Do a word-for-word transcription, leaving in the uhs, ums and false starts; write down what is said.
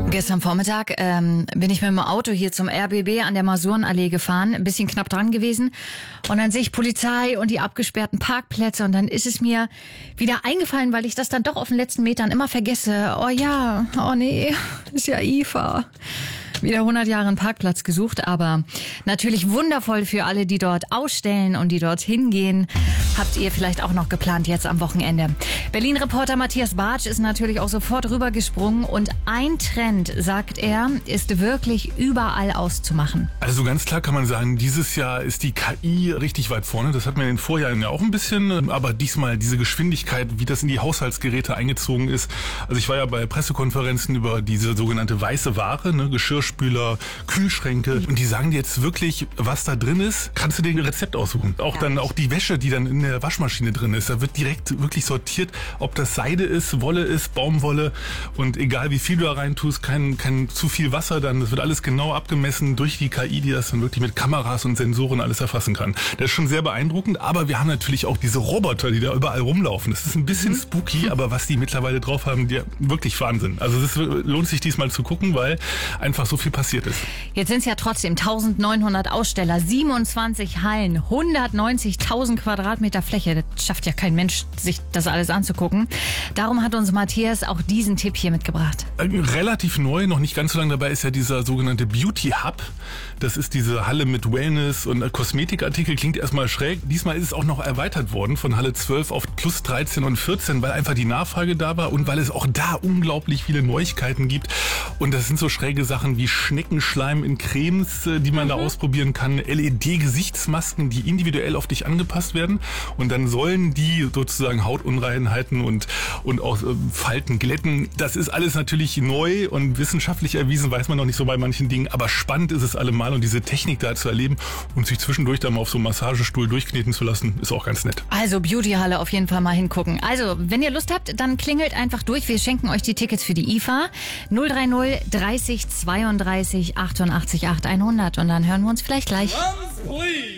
Gestern Vormittag ähm, bin ich mit dem Auto hier zum R B B an der Masurenallee gefahren, ein bisschen knapp dran gewesen. Und dann sehe ich Polizei und die abgesperrten Parkplätze. Und dann ist es mir wieder eingefallen, weil ich das dann doch auf den letzten Metern immer vergesse. Oh ja, oh nee, ist ja I F A. Wieder hundert Jahre einen Parkplatz gesucht, aber natürlich wundervoll für alle, die dort ausstellen und die dort hingehen. Habt ihr vielleicht auch noch geplant jetzt am Wochenende? Berlin-Reporter Matthias Bartsch ist natürlich auch sofort rübergesprungen und ein Trend, sagt er, ist wirklich überall auszumachen. Also ganz klar kann man sagen, dieses Jahr ist die K I richtig weit vorne. Das hatten wir in den Vorjahren ja auch ein bisschen, aber diesmal diese Geschwindigkeit, wie das in die Haushaltsgeräte eingezogen ist. Also ich war ja bei Pressekonferenzen über diese sogenannte weiße Ware, ne, Geschirrspüler, Kühlschränke, und die sagen dir jetzt wirklich, was da drin ist, kannst du dir ein Rezept aussuchen. Auch ja. Dann auch die Wäsche, die dann in der Waschmaschine drin ist, da wird direkt wirklich sortiert, ob das Seide ist, Wolle ist, Baumwolle, und egal wie viel du da rein tust, kein, kein zu viel Wasser, dann das wird alles genau abgemessen durch die K I, die das dann wirklich mit Kameras und Sensoren alles erfassen kann. Das ist schon sehr beeindruckend, aber wir haben natürlich auch diese Roboter, die da überall rumlaufen. Das ist ein bisschen mhm. spooky, aber was die mittlerweile drauf haben, die wirklich Wahnsinn. Also es lohnt sich diesmal zu gucken, weil einfach so viel passiert ist. Jetzt sind es ja trotzdem neunzehnhundert Aussteller, siebenundzwanzig Hallen, hundertneunzigtausend Quadratmeter Fläche. Das schafft ja kein Mensch, sich das alles anzugucken. Darum hat uns Matthias auch diesen Tipp hier mitgebracht. Relativ neu, noch nicht ganz so lange dabei, ist ja dieser sogenannte Beauty Hub. Das ist diese Halle mit Wellness und Kosmetikartikel. Klingt erstmal schräg. Diesmal ist es auch noch erweitert worden von Halle zwölf auf plus dreizehn und vierzehn, weil einfach die Nachfrage da war und weil es auch da unglaublich viele Neuigkeiten gibt. Und das sind so schräge Sachen wie Schneckenschleim in Cremes, die man mhm. da ausprobieren kann, L E D-Gesichtsmasken, die individuell auf dich angepasst werden, und dann sollen die sozusagen Hautunreinheiten und, und auch äh, Falten glätten. Das ist alles natürlich neu und wissenschaftlich erwiesen, weiß man noch nicht so bei manchen Dingen, aber spannend ist es allemal, und diese Technik da zu erleben und sich zwischendurch da mal auf so einem Massagestuhl durchkneten zu lassen, ist auch ganz nett. Also Beautyhalle auf jeden Fall mal hingucken. Also, wenn ihr Lust habt, dann klingelt einfach durch. Wir schenken euch die Tickets für die I F A. null drei null dreißig zweiunddreißig achtundachtzig acht hundert, und dann hören wir uns vielleicht gleich. Drums, please.